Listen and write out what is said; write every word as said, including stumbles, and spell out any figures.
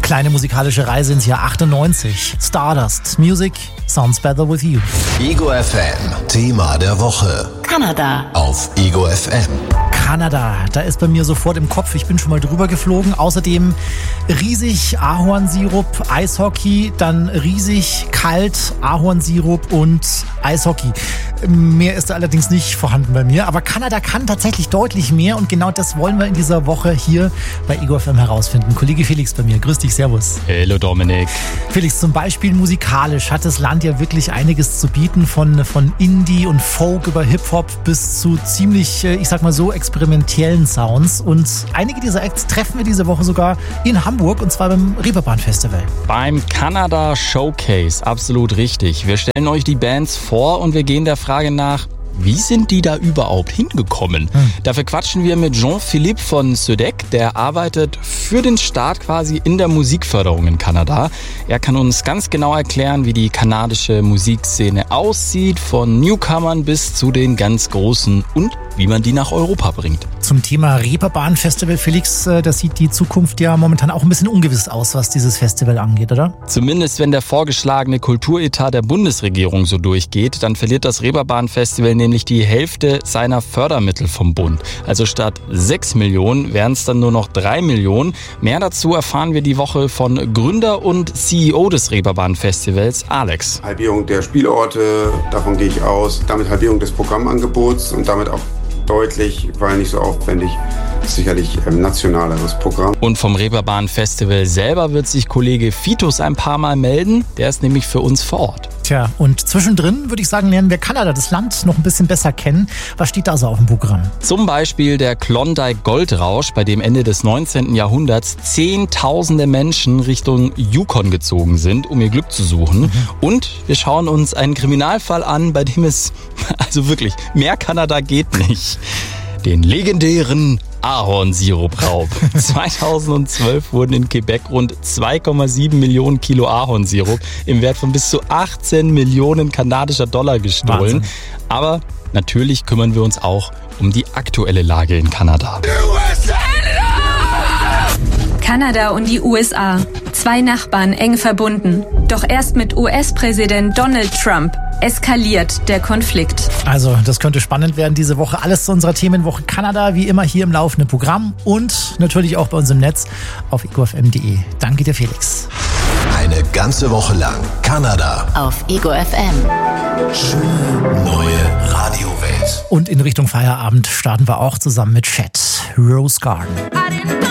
Kleine musikalische Reise ins Jahr achtundneunzig. Stardust. Music sounds better with you. Ego F M. Thema der Woche. Kanada. Auf Ego F M. Kanada, da ist bei mir sofort im Kopf, ich bin schon mal drüber geflogen. Außerdem riesig Ahornsirup, Eishockey, dann riesig kalt Ahornsirup und Eishockey. Mehr ist da allerdings nicht vorhanden bei mir, aber Kanada kann tatsächlich deutlich mehr und genau das wollen wir in dieser Woche hier bei Ego F M herausfinden. Kollege Felix bei mir, grüß dich, servus. Hallo Dominik. Felix, zum Beispiel musikalisch hat das Land ja wirklich einiges zu bieten, von, von Indie und Folk über Hip-Hop bis zu ziemlich, ich sag mal so, experimentellen Sounds. Und einige dieser Acts treffen wir diese Woche sogar in Hamburg und zwar beim Reeperbahn Festival. Beim Kanada Showcase, absolut richtig. Wir stellen euch die Bands vor und wir gehen der Frage nach, wie sind die da überhaupt hingekommen? Hm. Dafür quatschen wir mit Jean-Philippe von Södec, der arbeitet für den Staat quasi in der Musikförderung in Kanada. Er kann uns ganz genau erklären, wie die kanadische Musikszene aussieht, von Newcomern bis zu den ganz Großen und wie man die nach Europa bringt. Zum Thema Reeperbahn Festival, Felix, da sieht die Zukunft ja momentan auch ein bisschen ungewiss aus, was dieses Festival angeht, oder? Zumindest wenn der vorgeschlagene Kulturetat der Bundesregierung so durchgeht, dann verliert das Reeperbahn Festival nämlich die Hälfte seiner Fördermittel vom Bund. Also statt sechs Millionen wären es dann nur noch drei Millionen. Mehr dazu erfahren wir die Woche von Gründer und C E O des Reeperbahn Festivals, Alex. Halbierung der Spielorte, davon gehe ich aus. Damit Halbierung des Programmangebots und damit auch deutlich, weil nicht so aufwendig, sicherlich ein nationaleres Programm. Und vom Reeperbahn Festival selber wird sich Kollege Fitus ein paar Mal melden. Der ist nämlich für uns vor Ort. Tja, und zwischendrin würde ich sagen, lernen wir Kanada, das Land, noch ein bisschen besser kennen. Was steht da so auf dem Programm? Zum Beispiel der Klondike Goldrausch, bei dem Ende des neunzehnten Jahrhunderts zehntausende Menschen Richtung Yukon gezogen sind, um ihr Glück zu suchen. Mhm. Und wir schauen uns einen Kriminalfall an, bei dem es, also wirklich, mehr Kanada geht nicht. Den legendären Ahornsirupraub. zweitausendzwölf wurden in Quebec rund zwei Komma sieben Millionen Kilo Ahornsirup im Wert von bis zu achtzehn Millionen kanadischer Dollar gestohlen. Wahnsinn. Aber natürlich kümmern wir uns auch um die aktuelle Lage in Kanada. Kanada und die U S A. Zwei Nachbarn eng verbunden. Doch erst mit U S-Präsident Donald Trump eskaliert der Konflikt. Also, das könnte spannend werden diese Woche. Alles zu unserer Themenwoche Kanada, wie immer hier im laufenden Programm und natürlich auch bei uns im Netz auf ego f m punkt d e. Danke dir, Felix. Eine ganze Woche lang Kanada. Auf Ego F M. Schöne neue Radiowelt. Und in Richtung Feierabend starten wir auch zusammen mit Chet. Rose Garden.